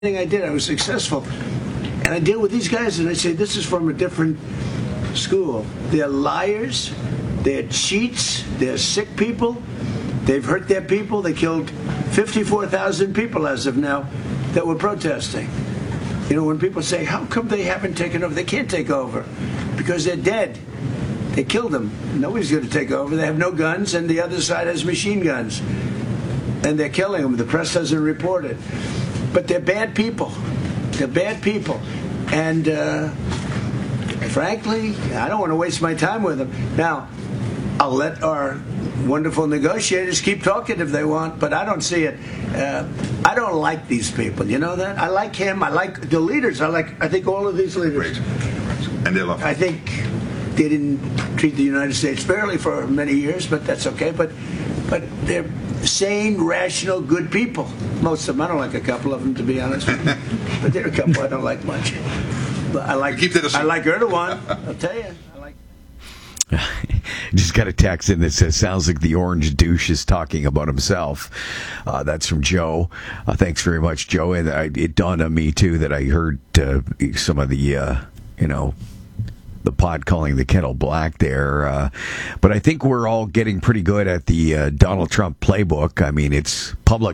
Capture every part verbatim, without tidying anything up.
Thing I did, I was successful. And I deal with these guys and I say, this is from a different school. They're liars, they're cheats, they're sick people, they've hurt their people. They killed fifty-four thousand people as of now that were protesting. You know, when people say, how come they haven't taken over? They can't take over because they're dead. They killed them. Nobody's going to take over. They have no guns and the other side has machine guns. And they're killing them. The press doesn't report it. But they're bad people. They're bad people. And uh, frankly, I don't want to waste my time with them. Now, I'll let our wonderful negotiators keep talking if they want, but I don't see it. Uh, I don't like these people. You know that? I like him. I like the leaders. I like, I think, all of these leaders. Great. And they love I think they didn't treat the United States fairly for many years, but that's okay. But, but they're sane, rational, good people. Most of them. I don't like a couple of them, to be honest with you. But there are a couple I don't like much. But I like Keep that I like Erdogan. I'll tell you. I like. Just got a text in that says, sounds like the orange douche is talking about himself. Uh, that's from Joe. Uh, thanks very much, Joe. And I, it dawned on me, too, that I heard uh, some of the, uh, you know, the pot calling the kettle black there. Uh, but I think we're all getting pretty good at the uh, Donald Trump playbook. I mean, it's public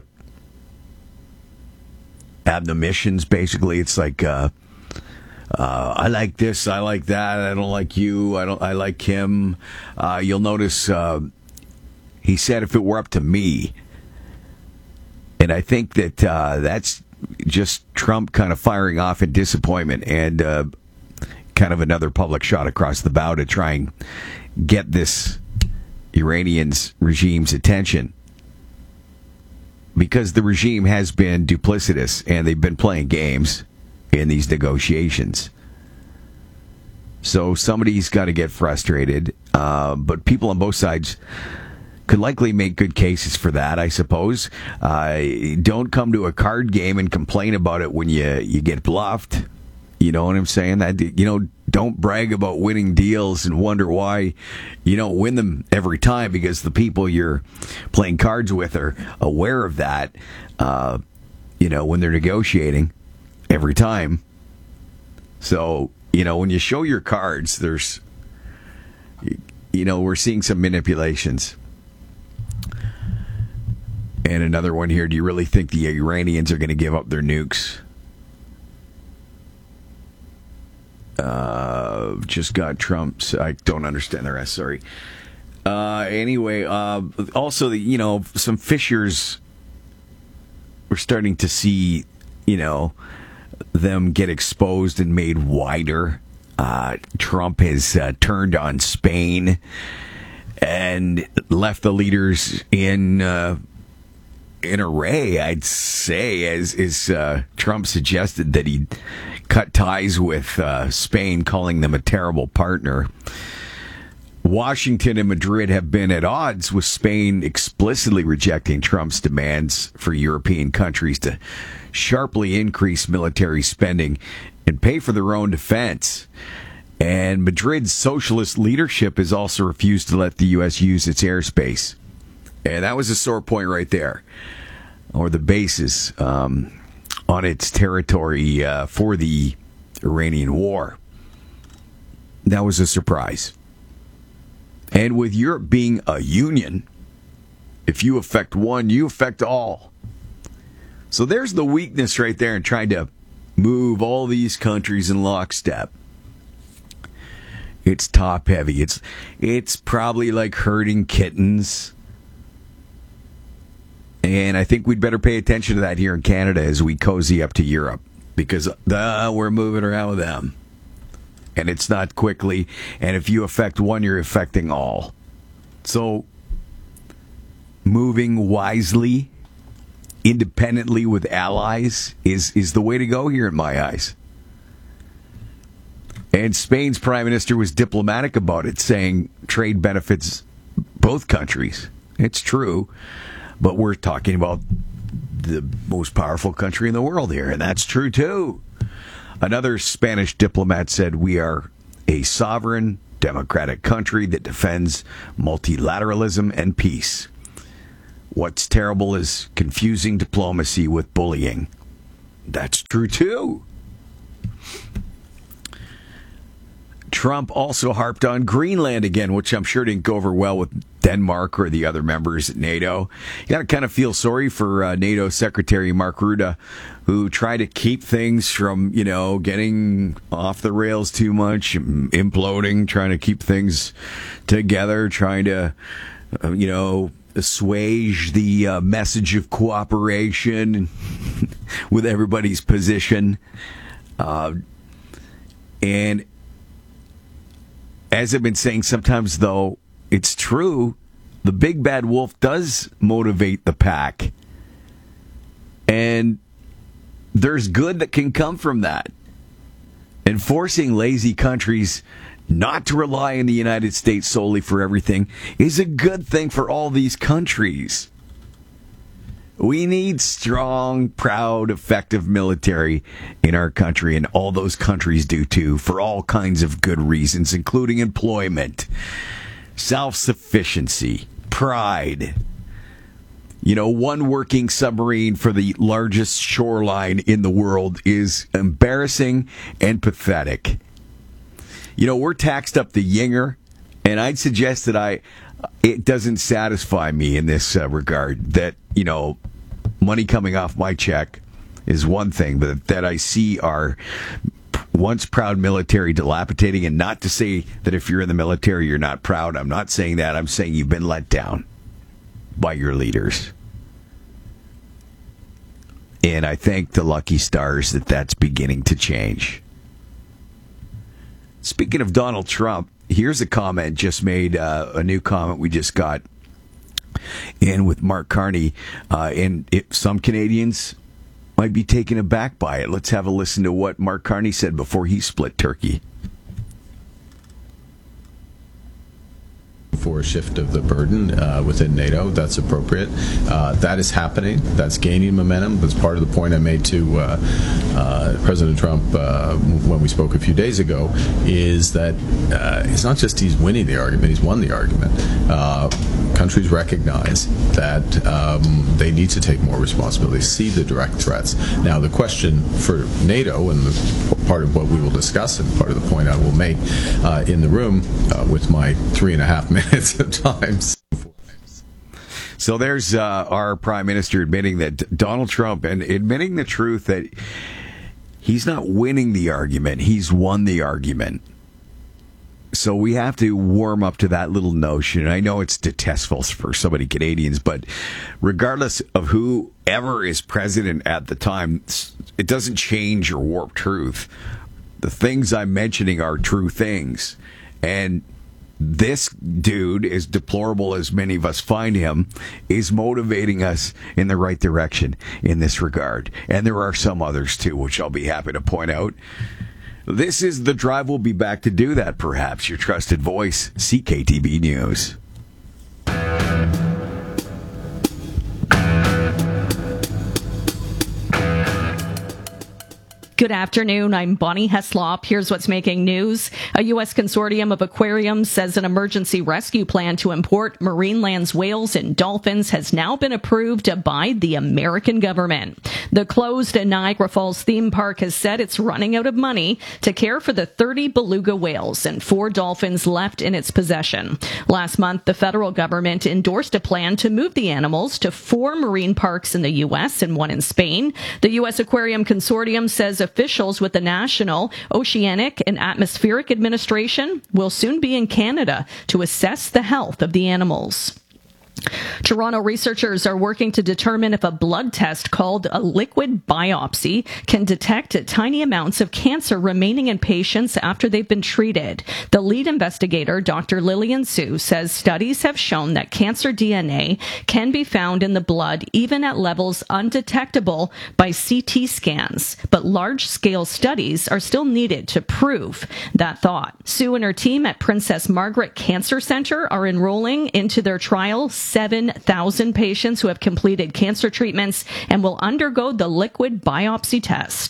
admonitions, basically. It's like, uh, uh, I like this, I like that, I don't like you, I don't, I like him. Uh, you'll notice uh, he said if it were up to me. And I think that uh, that's just Trump kind of firing off in disappointment and uh, kind of another public shot across the bow to try and get this Iranian's regime's attention. Because the regime has been duplicitous and they've been playing games in these negotiations. So somebody's got to get frustrated. Uh, but people on both sides could likely make good cases for that, I suppose. Uh, don't come to a card game and complain about it when you, you get bluffed. You know what I'm saying? That, you know, don't brag about winning deals and wonder why you don't win them every time, because the people you're playing cards with are aware of that, uh, you know, when they're negotiating every time. So, you know, when you show your cards, there's, you know, we're seeing some manipulations. And another one here, do you really think the Iranians are going to give up their nukes? Uh, just got Trump's. I don't understand the rest. Sorry. Uh, anyway, uh, also, you know, some fissures. We're starting to see, you know, them get exposed and made wider. Uh, Trump has uh, turned on Spain and left the leaders in uh, in array, I'd say, as is uh, Trump suggested that he cut ties with uh, Spain, calling them a terrible partner. Washington and Madrid have been at odds with Spain, explicitly rejecting Trump's demands for European countries to sharply increase military spending and pay for their own defense. And Madrid's socialist leadership has also refused to let the U S use its airspace. And that was a sore point right there, or the basis um, on its territory uh, for the Iranian war. That was a surprise. And with Europe being a union, if you affect one, you affect all. So there's the weakness right there in trying to move all these countries in lockstep. It's top heavy. It's it's probably like herding kittens. And I think we'd better pay attention to that here in Canada as we cozy up to Europe, because uh, we're moving around with them. And it's not quickly. And if you affect one, you're affecting all. So moving wisely, independently with allies is, is the way to go here in my eyes. And Spain's prime minister was diplomatic about it, saying trade benefits both countries. It's true. But we're talking about the most powerful country in the world here, and that's true, too. Another Spanish diplomat said, we are a sovereign, democratic country that defends multilateralism and peace. What's terrible is confusing diplomacy with bullying. That's true, too. Trump also harped on Greenland again, which I'm sure didn't go over well with Denmark or the other members at NATO. You got to kind of feel sorry for uh, NATO Secretary Mark Rutte, who tried to keep things from, you know, getting off the rails too much, imploding, trying to keep things together, trying to, uh, you know, assuage the uh, message of cooperation with everybody's position. Uh, and as I've been saying, sometimes, though, it's true, the big bad wolf does motivate the pack. And there's good that can come from that. And forcing lazy countries not to rely on the United States solely for everything is a good thing for all these countries. We need strong, proud, effective military in our country, and all those countries do too, for all kinds of good reasons, including employment, self-sufficiency, pride. You know, one working submarine for the largest shoreline in the world is embarrassing and pathetic. You know, we're taxed up the yinger, and I'd suggest that I, it doesn't satisfy me in this uh, regard that, you know, money coming off my check is one thing, but that I see our once proud military dilapidating, and not to say that if you're in the military, you're not proud. I'm not saying that. I'm saying you've been let down by your leaders. And I thank the lucky stars that that's beginning to change. Speaking of Donald Trump, here's a comment just made, uh, a new comment we just got in with Mark Carney. Uh, and it, some Canadians might be taken aback by it. Let's have a listen to what Mark Carney said before he split Turkey. For a shift of the burden uh, within NATO, that's appropriate. Uh, that is happening. That's gaining momentum. That's part of the point I made to uh, uh, President Trump uh, when we spoke a few days ago, is that uh, it's not just he's winning the argument, he's won the argument. Uh, countries recognize that um, they need to take more responsibility, see the direct threats. Now, the question for NATO, and the part of what we will discuss and part of the point I will make uh, in the room uh, with my three and a half minutes of time. So there's uh, our Prime Minister admitting that Donald Trump, and admitting the truth that he's not winning the argument, he's won the argument. So we have to warm up to that little notion. I know it's detestable for so many Canadians, but regardless of whoever is president at the time, it doesn't change or warp truth. The things I'm mentioning are true things. And this dude, as deplorable as many of us find him, is motivating us in the right direction in this regard. And there are some others too, which I'll be happy to point out. This is The Drive. We'll be back to do that, perhaps. Your trusted voice, C K T B News. Good afternoon. I'm Bonnie Heslop. Here's what's making news. A U S consortium of aquariums says an emergency rescue plan to import Marineland's whales and dolphins has now been approved by the American government. The closed Niagara Falls theme park has said it's running out of money to care for the thirty beluga whales and four dolphins left in its possession. Last month, the federal government endorsed a plan to move the animals to four marine parks in the U S and one in Spain. The U S Aquarium Consortium says officials with the National Oceanic and Atmospheric Administration will soon be in Canada to assess the health of the animals. Toronto researchers are working to determine if a blood test called a liquid biopsy can detect tiny amounts of cancer remaining in patients after they've been treated. The lead investigator, Doctor Lillian Su, says studies have shown that cancer D N A can be found in the blood even at levels undetectable by C T scans, but large-scale studies are still needed to prove that thought. Su and her team at Princess Margaret Cancer Center are enrolling into their trial seven thousand patients who have completed cancer treatments and will undergo the liquid biopsy test.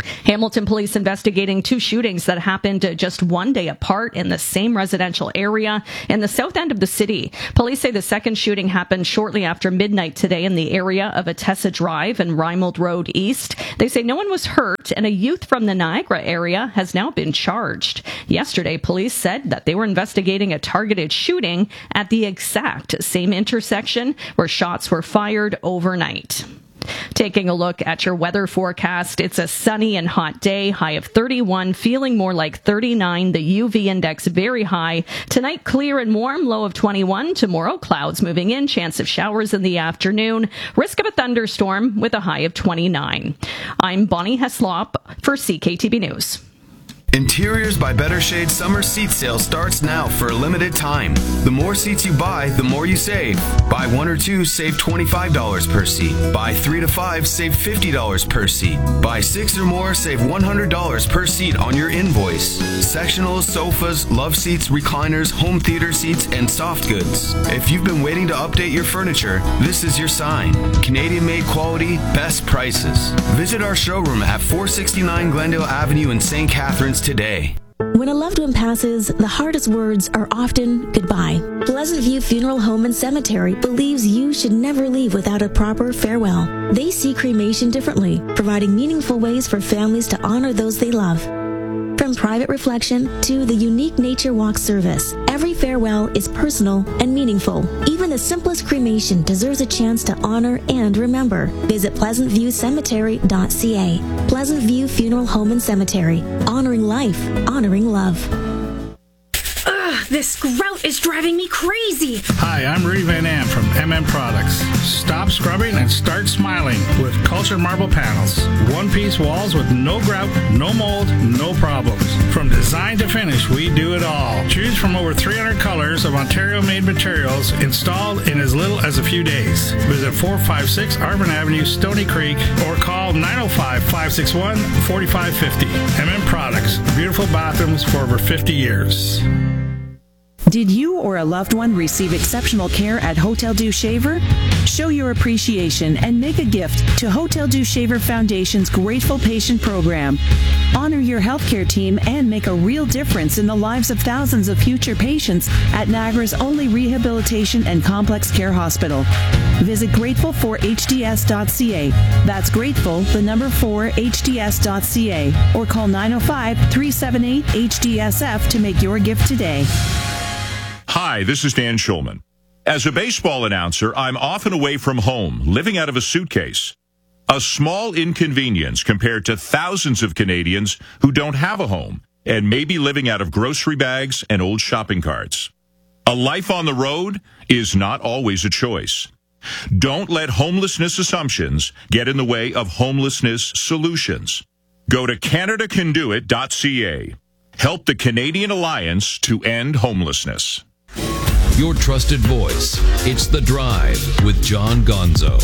Hamilton police investigating two shootings that happened just one day apart in the same residential area in the south end of the city. Police say the second shooting happened shortly after midnight today in the area of Atessa Drive and Reimold Road East. They say no one was hurt, and a youth from the Niagara area has now been charged. Yesterday, police said that they were investigating a targeted shooting at the exact same intersection where shots were fired overnight. Taking a look at your weather forecast, it's a sunny and hot day, high of thirty-one, feeling more like thirty-nine, the U V index very high. Tonight, clear and warm, low of twenty-one. Tomorrow, clouds moving in, chance of showers in the afternoon, risk of a thunderstorm with a high of twenty-nine. I'm Bonnie Heslop for C K T B News. Interiors by Better Shade summer seat sale starts now for a limited time. The more seats you buy, the more you save. Buy one or two, save twenty-five dollars per seat. Buy three to five, save fifty dollars per seat. Buy six or more, save one hundred dollars per seat on your invoice. Sectionals, sofas, love seats, recliners, home theater seats, and soft goods. If you've been waiting to update your furniture, this is your sign. Canadian-made quality, best prices. Visit our showroom at four sixty-nine Glendale Avenue in Saint Catharines today. When a loved one passes, the hardest words are often goodbye. Pleasant View Funeral Home and Cemetery believes you should never leave without a proper farewell. They see cremation differently, providing meaningful ways for families to honor those they love. From private reflection to the unique nature walk service, every farewell is personal and meaningful. Even the simplest cremation deserves a chance to honor and remember. Visit pleasant view cemetery dot c a. Pleasant View Funeral Home and Cemetery. Honoring life, honoring love. Ugh, this grout is driving me crazy. Hi, I'm Rudy Van Am from M M Products. Stop scrubbing and start smiling with Culture Marble Panels. One-piece walls with no grout, no mold, no problems. From design to finish, we do it all. Choose from over three hundred colors of Ontario-made materials installed in as little as a few days. Visit four five six Arvin Avenue, Stony Creek, or call nine oh five, five six one, four five five oh. M M Products. Beautiful bathrooms for over fifty years. Did you or a loved one receive exceptional care at Hotel Dieu Shaver? Show your appreciation and make a gift to Hotel Dieu Shaver Foundation's Grateful Patient Program. Honor your healthcare team and make a real difference in the lives of thousands of future patients at Niagara's only rehabilitation and complex care hospital. Visit grateful for h d s dot c a. That's grateful, the number four, h d s dot c a. Or call nine oh five, three seven eight, H D S F to make your gift today. Hi, this is Dan Schulman. As a baseball announcer, I'm often away from home, living out of a suitcase. A small inconvenience compared to thousands of Canadians who don't have a home and may be living out of grocery bags and old shopping carts. A life on the road is not always a choice. Don't let homelessness assumptions get in the way of homelessness solutions. Go to canada can do it dot c a. Help the Canadian Alliance to End Homelessness. Your trusted voice. It's The Drive with John Gonzo.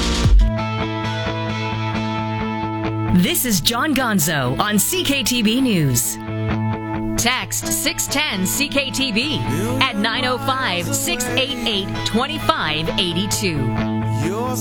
This is John Gonzo on C K T B News. Text six ten C K T B at nine oh five, six eight eight, two five eight two.